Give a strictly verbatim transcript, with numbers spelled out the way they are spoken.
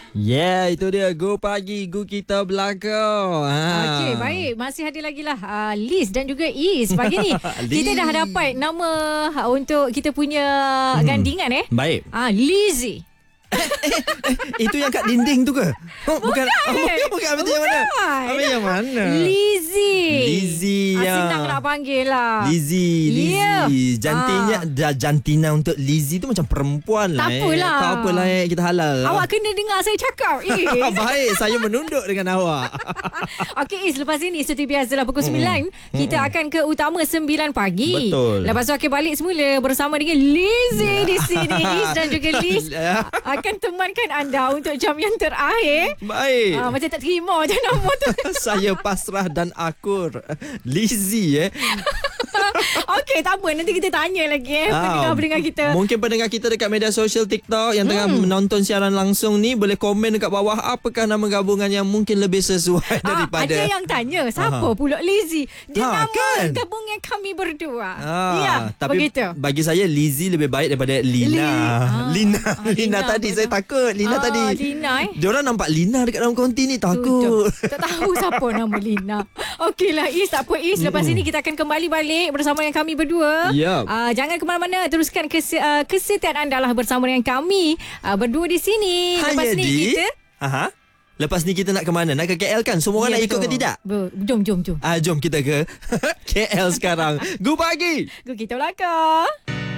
Yeah, itu dia. Go pagi, go kita belakang. Ha. Okey, baik. Masih ada lagi lah uh, Liz dan juga Is. Pagi ni kita dah dapat nama uh, untuk kita punya hmm. gandingan eh. Baik. Ah, Lizzy. Itu yang kat dinding tu ke? Oh, bukan. Bukan. Oh, bukan. Habis yang mana? Habis yang mana? Lizzy. Lizzy. Ah, Ya. senang nak panggil lah. Lizzy. Lizzy. Yeah. Jantinya, Ah. jantina untuk Lizzy tu macam perempuan lah. Tak apalah. Eh. Tak apalah eh. Kita halal lah. Awak kena dengar saya cakap. Is. Baik, saya menunduk dengan awak. Okey Is, lepas ini seperti biasalah pukul sembilan kita akan ke utama sembilan pagi. Betul. Lepas tu akan balik semula bersama dengan Lizzy di sini. Is dan juga Liz akan temankan anda untuk jam yang terakhir. Baik. Ah, macam tak terima je nama tu. Saya pasrah dan akur. Lizzy eh. Okey, tak apa. Nanti kita tanya lagi eh pendengar-pendengar kita. Mungkin pendengar kita dekat media sosial TikTok yang tengah hmm. menonton siaran langsung ni boleh komen dekat bawah apakah nama gabungan yang mungkin lebih sesuai Ah, daripada. ada yang tanya siapa Aha. pula Lizzy? Dia Ha, nama kan? gabungan kami berdua. Ah, Ya, tapi begitu. bagi saya Lizzy lebih baik daripada Lina. Li- ah, Lina, ah, Lina, Lina tadi betul. saya takut. Lina Ah, tadi. Lina eh. Diorang nampak Lina dekat dalam konti ni takut. Tutup. Tak tahu siapa nama Lina. Okeylah Is, tak apa Is. Lepas ini kita akan kembali balik bersama dengan kami berdua. Yep. Uh, jangan ke mana-mana. Teruskan kes- uh, kesetiaan anda lah bersama dengan kami uh, berdua di sini. Hanya Lepas ni di kita Aha. Lepas ni kita nak ke mana? Nak ke K L kan? Semua orang Ya, nak ikut betul. ke tidak? Be- Jom, jom, jom. Ah, jom kita ke K L sekarang. Go pagi. Go kita belakang.